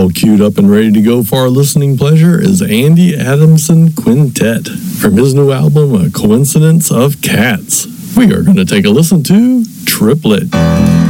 All queued up and ready to go for our listening pleasure is Andy Adamson Quintet from his new album, A Coincidence of Cats. We are going to take a listen to Triplet.